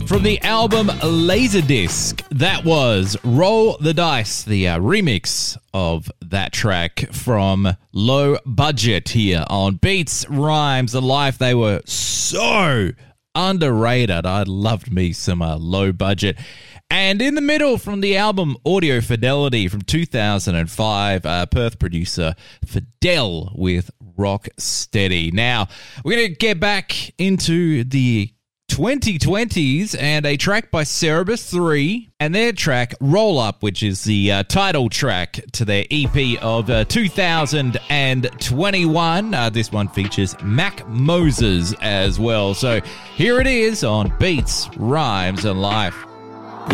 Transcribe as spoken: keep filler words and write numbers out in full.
From the album Laserdisc, that was Roll the Dice, the uh, remix of that track from Low Budget here on Beats, Rhymes, and Life. They were so underrated. I loved me some uh, Low Budget. And in the middle, from the album Audio Fidelity from two thousand five, uh, Perth producer Fidel with Rock Steady. Now, we're going to get back into the twenty twenties and a track by Cerebus three and their track Roll Up, which is the uh, title track to their E P of uh, two thousand twenty-one. Uh, this one features Mac Moses as well. So here it is on Beats, Rhymes, and Life.